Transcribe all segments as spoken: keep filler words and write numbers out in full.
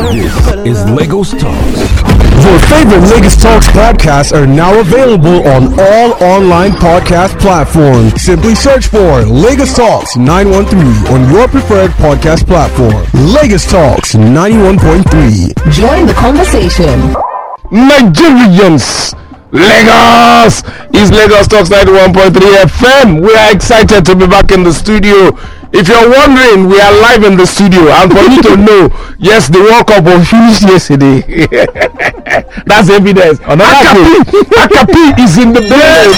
This is Lagos Talks. Your favorite Lagos Talks podcasts are now available on all online podcast platforms. Simply search for Lagos Talks nine one three on your preferred podcast platform. Lagos Talks ninety-one point three. Join the conversation. Nigerians, Lagos is Lagos Talks ninety-one point three F M. We are excited to be back in the studio. If you're wondering, we are live in the studio, and for you to know, yes, the World Cup was finished yesterday. That's evidence. Akapi, Akapi is in the building.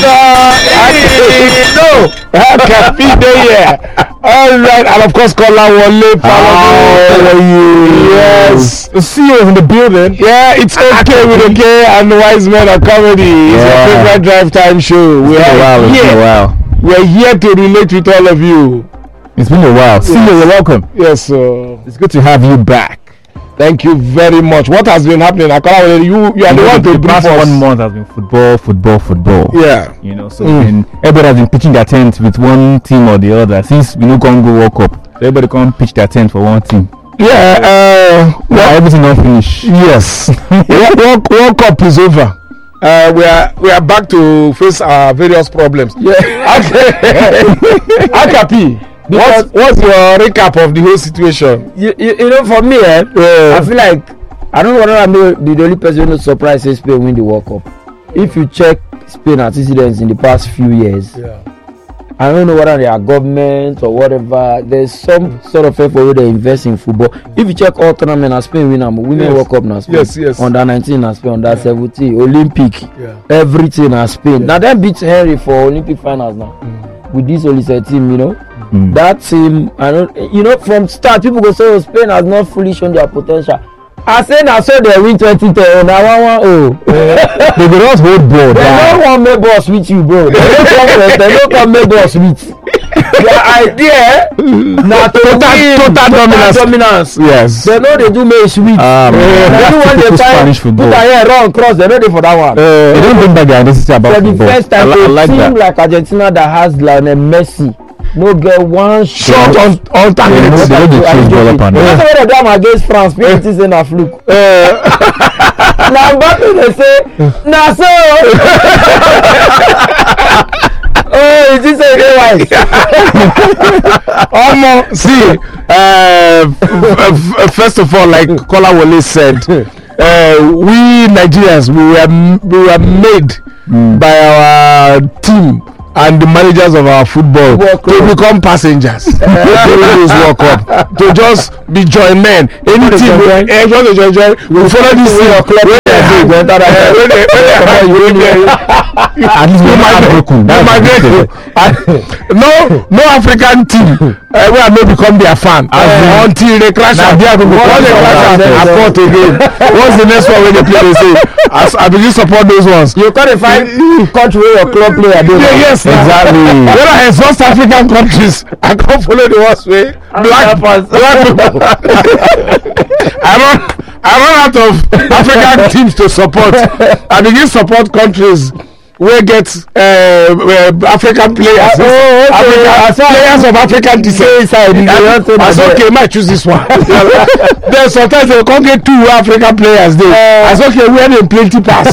No, Akapi there. All right, and of course, Kolawole. How are you? Yes, the C E O is in the building. Yeah, it's okay with okay and Wise Men of Comedy. It's Yeah. your favorite drive time show. We It's been a while. are It's been a here. while. We're here to relate with all of you. It's been a while. C E O, you're welcome. Yes, sir. It's good to have you back. Thank you very much. What has been happening? Akola, you you are the one to the brief past us. one month has been football, football, football. Yeah. You know, so Mm. been, everybody has been pitching their tent with one team or the other. Since we no come go World Cup, so everybody come pitch their tent for one team. Yeah. Uh, Now well, everything not finished. yes. World, World, World Cup is over. Uh, we are we are back to face our various problems. Yeah. Akapi, what's, what's your recap of the whole situation? You, you, you know, for me, eh, Yeah. I feel like I don't want to know the, the only person who surprised say Spain win the World Cup. If you check Spain antecedents in the past few years, Yeah. I don't know whether they are government or whatever. There's some sort of effort where they invest in football. If you check all tournament, na Spain win, women Yes. World Cup na Spain. Yes, yes. Under nineteen na Spain, under seventeen, Olympic, Yeah. everything na Spain. Now them beat Henry for Olympic finals now. With this Olise team, you know. Mm. That team, I don't, you know, from start people go say, oh, Spain has not fully shown their potential. I say now, so they win twenty ten. Now one one oh. They go just hold ball. They down. don't want make boss with you, bro. They don't come, they don't come make boss with. Their idea now to Total- win total dominance. dominance. Yes. They know they do make sweet. Ah, man. Uh, That's anyone they typical find Spanish put football. a hair run cross. They know they for that one. They don't bring back their identity about For the football. first time, I, li- I a like team that. like Argentina that has Lionel Messi no get one Shot shot on on They target. don't- they don't dey chase ball up and down. That's why they do against France. People think say na fluke. Na Mbappe dey say na so. Oh, it is say dey wise. Omo, see, uh, f- f- first of all, like Kolawole said, uh, we Nigerians, we were we were made by our team and the managers of our football World to Cup. become passengers during this World Cup, to just be join men. Any to team, join? eh, just to join, join. We follow this Wey your club When they dey have- go enter that eh, club. when they- when they have- when they- At least we're not broken. No That's migrate. the no no African team uh, wey I no become their fan uh, until they crash Now out. they are going to Once they crash crash out. out, I fought again. What's the next one wey they play? They say as I begin support those ones. You can't find country where your club player dey. Yeah, yes, Exactly. When I have West African countries, I can't follow the ones way black black people. I run I run out of African teams to support. I begin support countries wey get uh, uh, African players. Oh, okay. African, players of African descent. I say okay, might choose this one. Then sometimes they come get two African players there. I say okay, where them plenty pass.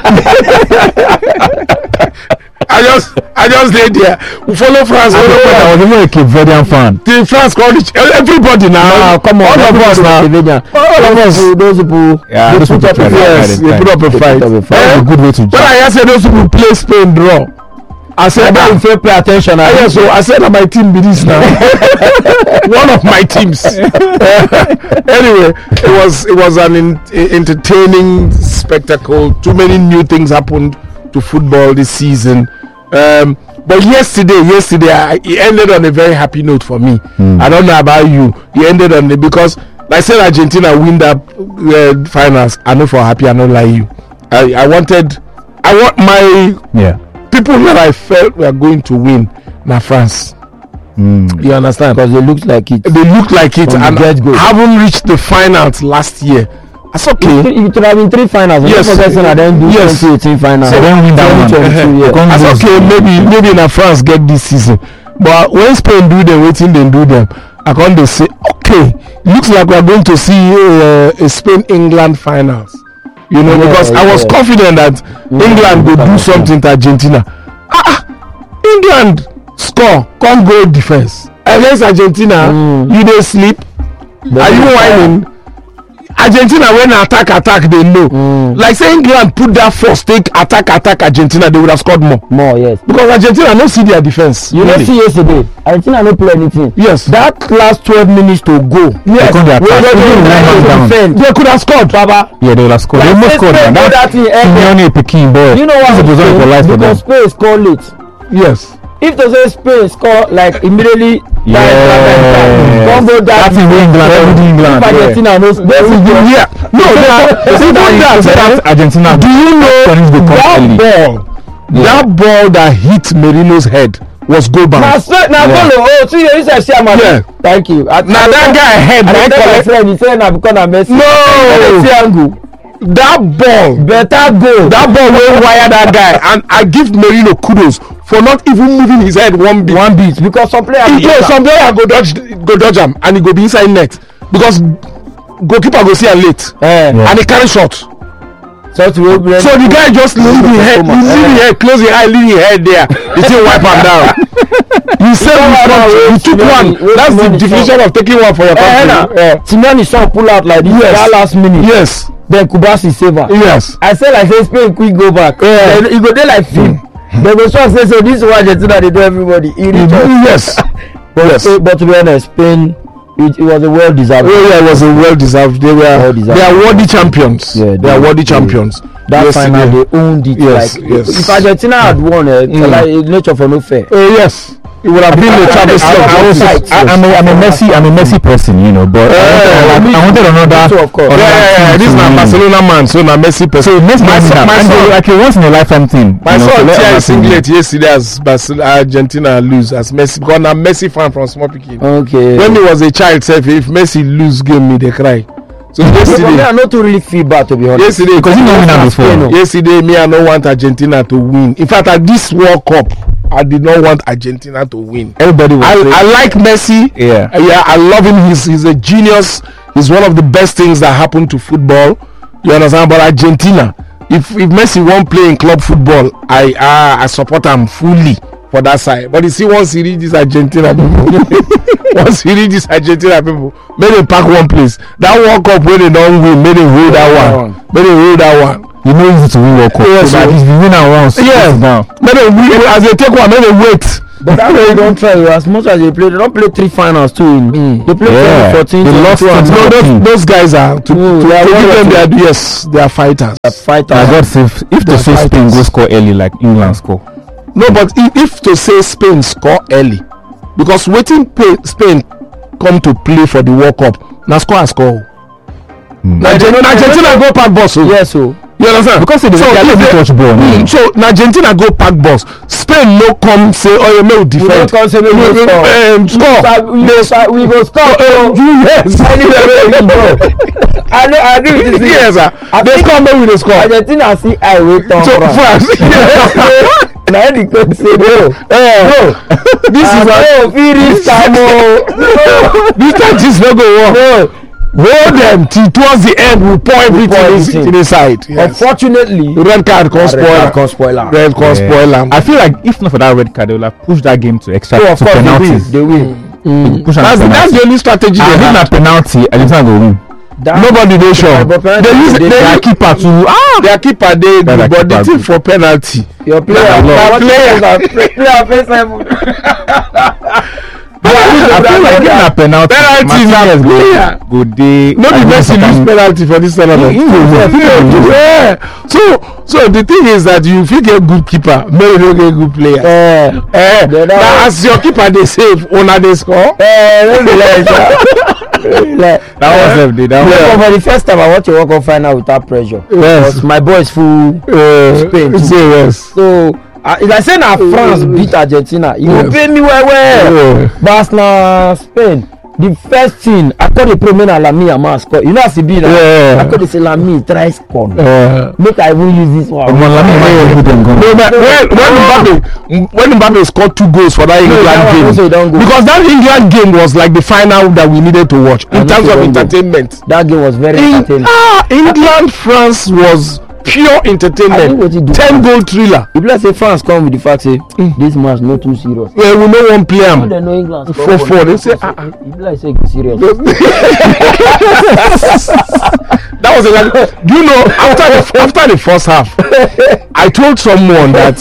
I just I just lay there. We follow France. I Follow was France. even a Cape Verdean fan. The France call each everybody now. Now, come on, all of us now. All of us. Those people, Yeah, they those put people up try a to fight. Yes, They they put up a They fight. put up a fight. That's a good way to When judge. I hear say those people play Spain draw, I I said, don't ah, even pay attention. ah, yes, so I said that my team be this now. One of my teams. Anyway, it was it was an in, entertaining spectacle. Too many new things happened to football this season. Um, but yesterday, yesterday, I, it ended on a very happy note for me. Mm. I don't know about you. It ended on it because I said Argentina win that uh, finals. I know for happy. I don't lie you. I, I wanted. I want my Yeah. people that I felt were going to win. Now France. Mm. You understand? Because it looks like it. They look like it From the and get-go. haven't reached the finals last year. That's okay. It would have been three finals. Yes. Yes. I then do Yes. twenty eighteen finals. So then win that one. twenty twenty-two, yeah. Come That's lose. okay. Maybe maybe na France get this season, but when Spain do them, waiting they do them. I can't they say, okay, looks like we're going to see uh, a Spain England finals. You know, Yeah, because I was yeah. confident that Yeah, England would do yeah. something to Argentina. Ah, England score, come goal defense against Argentina. Mm. You dey sleep. They Are you dey whining? Argentina when attack attack they know. Mm. Like say England put that first take attack attack Argentina, they would have scored more. More, yes. Because Argentina no see their defense. You really. know, see yesterday, Argentina no play anything. Yes. That last twelve minutes to go. Yes. They Where come their pass. they Even go line to us down. defend. They could have scored. Baba. Yeah, they will have scored. They Like, almost Spain scored. Spain Now go that that's thing early. Simeone Pekin boy. You know This what? is supposed to equalize for them. Because Spain score late. Yes. If they say Spain score like immediately, Yeah. don't go that. That's in England. Everything England. If Yeah. Argentina knows, they will go. Yeah. No, that, Even that, that Argentina. do you know Chinese go come that early. ball? That ball that hit Merino's head was goal Na bound. straight, na Yeah. goal. Oh, see, you say Sherman. Yeah. Thank you. I- Now I- that guy head, I na dey tell my collect. friend, he say na because na Messi. No. Triangle. That ball, Better goal. that ball will wire that guy, and I give Merino kudos for not even moving his head one bit. One beat because some players. He, yeah, some player go dodge, go dodge him, and he go be inside net because goalkeeper go see him late, Eh, Yeah. and he carry shot. so to open. So the guy just leave his head, he leave his head, close his eye, leave his head there. He still wipe him down. You said no, you, no, you wait, took Simeone, one. wait, That's the Simeone, definition of taking one for your Eh, na. country. Yeah. Simeone son pull out like this. Yes. That last minute. Yes, Then Kubasi save am. yes. I say like say Spain quick go back. Yeah. Then e go dey like film. They go shock say so this is what Argentina dey do everybody. E reach us. Yes. But, Yes. Spain- but to be honest, Spain it, it was a well deserved. Oh yeah, it was a well deserved. They were Well deserved. they are worthy champions. Yeah, they, they- are worthy they- champions. That Yesterday. final they owned it. Yes, like yes. if Argentina had won, uh, Mm. like nature for no fair. Oh yes, it would have been a travesty. I- I of was justice. like- I, I'm, a, I'm a Messi. I'm a Messi person, you know. But Yeah, I wanted, me I wanted too. another. Me too, of course. another Yeah, yeah, yeah. team This to is not win. Barcelona man, so now Messi person. So Messi, My my son- my and son- they- like a once in a lifetime thing. My you know, son so let tear other his team win. singlet yesterday as Barcelona, Argentina lose as Messi because I'm Messi fan from small pikin. Okay. When he was a child, self, if Messi lose game, me they cry. So So for me, yesterday, I not to really feel bad to be honest. yesterday, Because he don't win am before. Spain, no. yesterday, me I don't want Argentina to win. In fact, at this World Cup, I did not want Argentina to win. Everybody was. I, saying- I like Messi. Yeah. Uh, yeah, I love him. He's he's a genius. He's one of the best things that happened to football. You understand? But Argentina, if if Messi won't play in club football, I uh, I support him fully for that side. But you see, once he reach this Argentina people, once he reach this Argentina people, make them pack one place. That World Cup when they don't win, make them hold that one. Make them hold that one. You know easy to win World Cup. Yeah, so that so- if you win am once, Yeah. sit down. Make them win as they take one. Make them wait. But that way you don't try. As much as they play, they don't play three finals too. In they play Yeah. twenty fourteen, They lost twenty-two, and to- No, Top those, team. those guys are to, Mm, to, they are to give them wonderful. their yes, they are fighters. fighter. I got safe. If They're they say Spain fighters. go score early like England score. No, but if, if to say Spain score early, because waiting play, Spain come to play for the World Cup, now score and score. Mm. Argentina, Argentina go pack boss. Oh. Yes, so You understand? Because they so so, if they they- touch ball. Mm, Mm. so na Argentina go pack boss. Spain no come say, oh, you may we defend. don't come say we We- go we- score. um, score. We go score. We go score. Uh, yes. Anywhere where we go. I know. I agree with you. Yes, sir. I They think come back with the score. Argentina see I wait on So France. na any coach say no. Eh, this is a a, fit reach time o. this time this no go work. No. Hold them till towards the end. We pour everything, pour in- everything. in inside. Yes. Unfortunately, Red card can spoil. red card can spoil am. Red card Yeah. spoil am. I feel like if not for that red card, they would have pushed that game to extra So of to course they win. penalties. They win. Push am to That's the, that's penalty. the only strategy And they if have. na penalty, Argentina go win. That- Nobody dey sure. But penalty They use dey- they Their use keeper too. Ah. their keeper dey Their good, but the keeper thing good. for penalty. your player, Nah, player, no. player, player face level. I feel like if na penalty, Penalty na Martinez player. go go dey. No be Messi lose penalty for this tournament. He- he go win. He go win. Yeah. So so the thing is that you fit get good keeper, make you no get good player. Eh, Eh, the other na one- as your keeper dey save, una dey score. eh, no be like that. No be like- That was them. They that Yeah. was. For the first time, I watch a World Cup final without pressure. Yes. Because my boys full. Uh, Spain too. say yes. So uh, if I say na France beat Argentina, e go Yes. pay me well well. Yeah. But as na Spain, The first thing I call the pro men and Lami Yamal score. You know as he be now. Yeah. I call the say Lami try score. Uh, Make I even use this one. Omo, Lami Yamal put them gone. no, but when when Mbappe when Mbappe scored two goals for that England that one also don't game, go. because that England game was like the final that we needed to watch I in know terms they of don't go. entertainment. That game was very In, entertaining. ah, England France was pure I think entertainment. what he do- Ten goal thriller. If let's say France come with the fact say this match not too serious. Well, we know one play When am. they know England Four four, they say, ah, ah. If like say it's serious. That was a like, do you know after the after the first half, I told someone that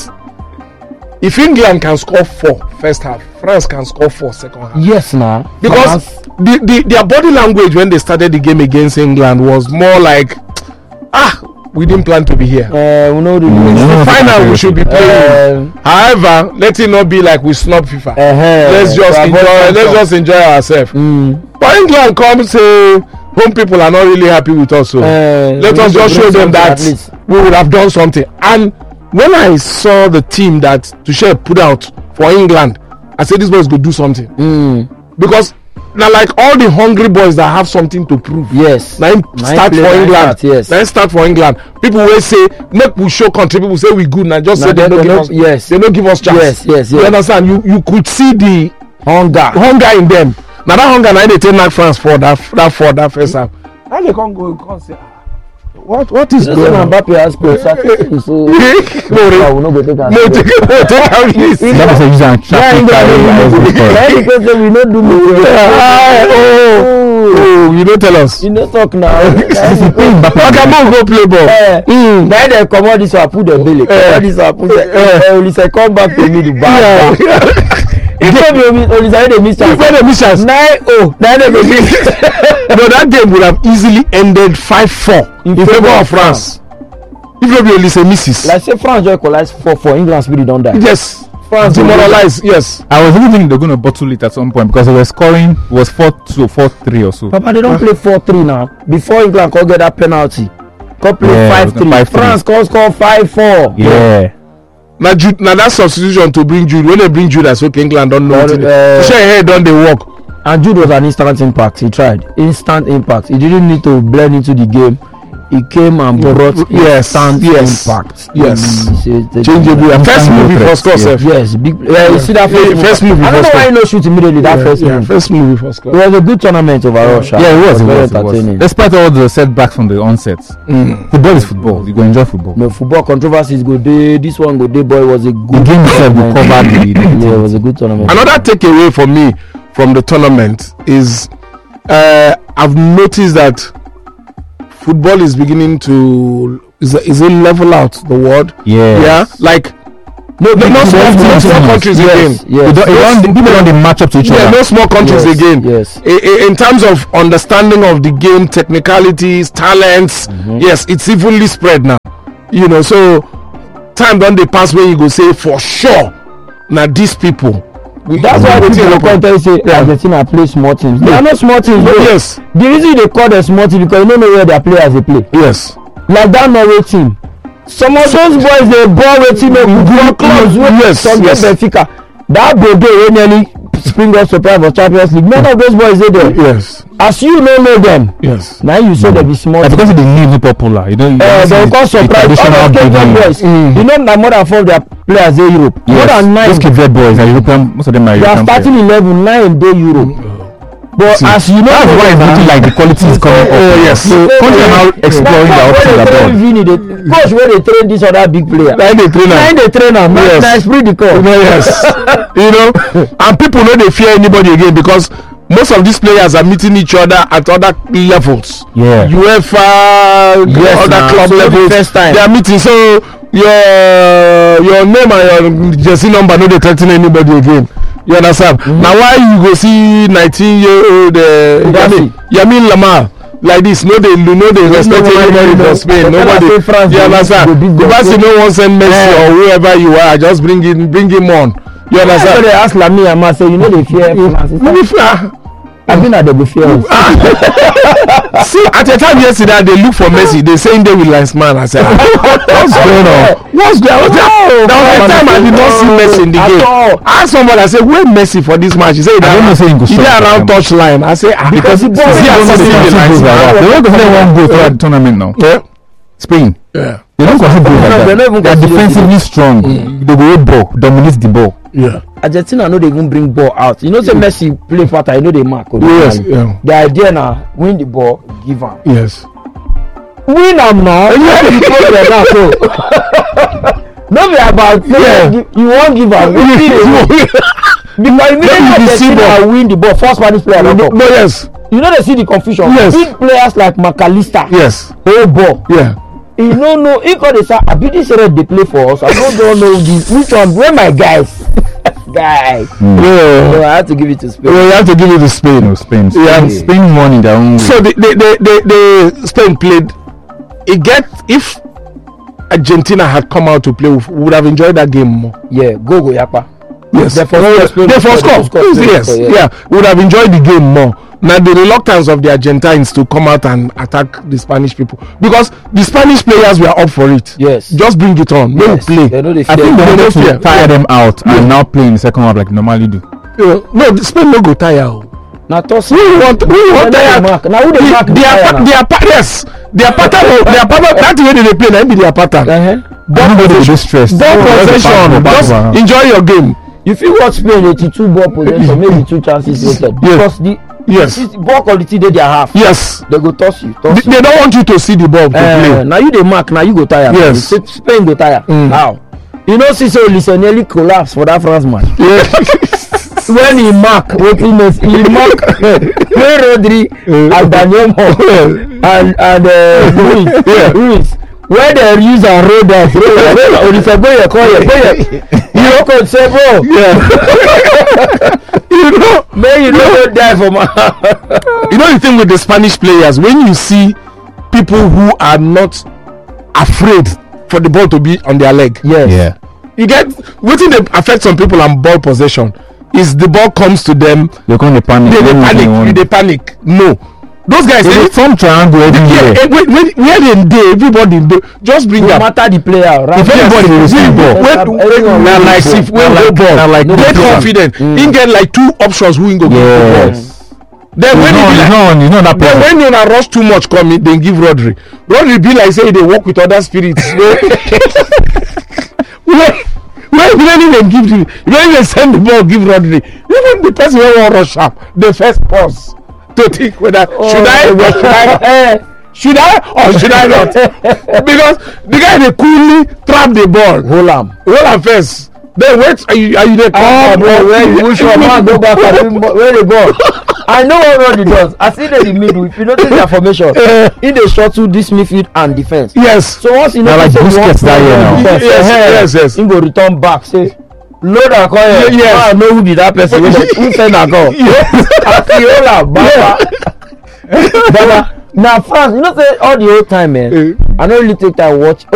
if England can score four first half, France can score four second half. Yes, now Because the, the their body language when they started the game against England was more like, ah, we didn't plan to be here. uh, we know the It's no, the final we should be playing. Uh, However, let it not be like we snub FIFA. uh-huh. let's just So enjoy. avoid Let's some- just enjoy ourselves. Mm. But England come say home people are not really happy with us, so Uh, let we us need to just show bring them something that at least. we would have done something. And when I saw the team that Tuchel put out for England, I said these boys go do something Mm. because now like all the hungry boys that have something to prove. Yes. Now him Now him start play, for now him England. start, yes. Now him start for England. People will say make we show country. People say we good. Now just Now say they, they don't give don't- us. yes. They don't give us chance. Yes, yes, You yes. understand? You you could see the Hunger. hunger in them. Now that hunger now they take back France for that that for that first half. How they can't go can't say ah, what what is Just going say on? Mbappe has scored. Saturday, so No, I will not go take am. no, take no, take out this. That was a user and Yeah, traffic. England. Yeah, because say we no do me. Ah, oh, oh, you don't tell us. You no talk now. Okay, move go play ball. Eh, Mm. Now they comot this one put the belly. Comot this one put the. Eh, Olise come back to me the back. If no be Olise dey miss chance. Where the missions? Nine oh. Nine dey miss. No, that game would have easily ended five four in, favor of France. If not be only say misses. Like say France just equalize four four. England spirit don die. Yes. France Demoralized. Yes. I was even thinking they're going to bottle it at some point because they were scoring it was four two or four three or so. Papa, they don't play four three now. Before England can get that penalty, come play Yeah, five three. five three. France can score five four. Yeah. Now, Jude, now that substitution to bring Jude. When they bring Jude, that's okay. England don't know. Well, what to do. uh, So share head don't they work? And Jude was an instant impact. He tried instant impact. He didn't need to blend into the game. He came and brought Yes, instant yes, impact. yes. Mm, he said- Changeable. And first Instant movie threat, for score, yeah. sef. Yes, big. Yeah, you see that Yeah, first, move. first move I don't before know why score. he no shoot immediately. That Yeah, first yeah, move. first movie for score. It was a good tournament overall. Sha. Yeah, it was. It very was, it was. entertaining. Despite all the setbacks from the onset, football is football. You go enjoy football. No football controversies go day. This one go day. Boy, it was a The good. game itself will tournament. cover the. the Yeah, it was a good tournament. Another takeaway for me from the tournament is uh, I've noticed that football is beginning to is is it level out the world? Yes. Yeah, like no, no, no small, Yes, no yes, small yes. countries Yes, again. yes. You don't, you don't, people don't they match up to each Yeah, other. no small countries Yes, again. yes. I- I- in terms of understanding of the game, technicalities, talents, yes, it's evenly spread now. You know, so time don't they pass where you go say for sure. Now these people. We, That's why the people come tell you say Argentina play small teams. They are not small teams. Oh, Bro. yes, The reason they call them small teams because you don't know where their players they play. yes. Like that Norway team. Some of those boys they ball waiting make good clubs. Yes, Some yes. get Benfica. That Bodo wey nearly spring us surprise for Champions League. None of those boys they there. Yes, As you don't know them. yes. Now you say they be small. Like, because the name is popular. You know, you Uh, don't they see will come the- the surprise all traditional those Cape Verde big boys. names. You know that more than four of their players in Europe. More Yes, than nine. those Cape Verde boys are European. Most of them are They are European. starting players. eleven, nine day Europe. But See, as you know, that's why it's looking like the quality is coming up. Oh, yes. So countries are now exploring their options abroad. Coach where they train this other big player. Now they train Now am. they train am. Yes. Nice pretty the call. Yes, you know, and people know they fear anybody again because most of these players are meeting each other at other levels. Yeah. UEFA, Yes, other nah. club So the levels. first time. They are meeting. So your your name and your jersey number no dey threaten anybody again. You understand? Mm-hmm. Now why you go see nineteen year old uh, Yamin, Yamin Lamar like this? No, they no they respect no, anybody no, no. for Spain. The Nobody. fella say France You go- understand? go beat The them. person no wan send Messi Yeah. or whoever you are, just bring him bring him on. You So understand? they ask Lami Yamal say you know they fear France. It's No like, be fair. I think that they will fear. See, at the time yesterday, they look for Messi. They saying they will linesman. I said, what's going on? What's going on? There was a time I did not see Messi in the game. I asked somebody, I said, where Messi for this match? He said, I don't know saying he there around touch line. I say, ah, because the ball is he assisting the linesman? They don't consider one goal throughout the tournament now. Yeah. Spain. Yeah. They don't consider goals like They're not even that. They are considered defensively strong. Mm. They go ball, dominate the ball. Yeah. Argentina know they even bring ball out. You know, say Messi play faster. You know they mark. Yes. Yeah. The idea now, win the ball, give him. Yes. Win am now. You play there now, so. No be about play. Yeah. You, you won't give am. Because immediately Argentina win the ball, first Spanish player. No, no, yes. You know they see the confusion. Yes. Big players like McAllister. Yes. Hold ball. Yeah. You know, no. He got this. I be this red they play for us. I don't, don't know this. Which one? Where my guys? Guys. Mm. Yeah. So I have to give it to Spain. Well, you have to give it to Spain. No, Spain. Spain, Yeah. Spain won in their own way. So the the, the, the, the Spain played. It get if Argentina had come out to play, we would have enjoyed that game more. Yeah, go go Yapa. Yes, They first score, they first Spain score. score, Spain Yes, score, yeah. yeah, would have enjoyed the game more. Now the reluctance of the Argentines to come out and attack the Spanish people, because the Spanish players were up for it. Yes. Just bring it on. Let Yes. us play. They know they I think they Yeah, wanted yeah. to tire them out and now play in the second half like they normally do. Uh, no, the Spain no go tire. oh. Now toss. We want, we want Now tire. they mark. Now who they mark? The- the Their tire pa- now? their pa- yes, their pattern. of- Their pattern. That's the way they play. That be their pattern. Uh-huh. Everybody will be stressed. Ball Oh, that's a possession. back- back- Just back- enjoy your game. If you watch Spain, eighty-two ball possession, maybe two chances wasted. Yes. Because the Yes. the ball quality they their half. Yes. They go toss you. They, Toss you. they don't want you to see the ball to Uh, play. now you they mark. Now you go tire. Yes. Sp- Spain go tire. Mm. How? You know, Cicero Lisson nearly collapsed for that France match. Yeah. When he mark, waiting he mark. When Rodri and Daniel Mo and and uh, Luis, Yeah. Luis. When they use and roll that, roll that, roll that. Only say boy, you call you, boy, you know, coach say bro. Yeah. you know, Man, you don't die for my. you know the thing with the Spanish players, when you see people who are not afraid for the ball to be on their leg, Yes. Yeah. you get wetin dey affect some people and ball possession is the ball comes to them, They come the panic. they dey When panic, want- you dey panic. No, those guys, They any, dey form triangle yeah, everywhere. eh, when, when, where they dey, everybody dey just bring No am. matter the player, right? If anybody dey receive ball, When, when, Everyone na will like receive if ball. when Na go like- ball, na like dey no player. confident. Mm. He get like two options who he go give the ball. yes. Then when no, he be it's like, not, it's not that then person. when una rush too much come in, then give Rodri. Rodri be like say he dey work with other spirits. when when when he dey give the when he send the ball give Rodri, even the person wey wan rush am dey first pause to think whether Oh, should I or should I should I or should I not, because the guy dey coolly trap the ball, Hold am. hold am first, then wait are you are you dey Oh, come bro, where you push your man go back and bring ball- where they go? I know what Rodri does. I see them in the middle. If you notice their formation, he dey shuttle this midfield and defense. Yes. So once you Na notice like say you want Busquets that year now. defense, Yes, eh, yes, yes. he go return back say load and call here. Ye- yes. I know who be that person. Who dey- who send am call? Akiola Baba. Baba. Na France, you know say all the whole time, man. I no really take time watch.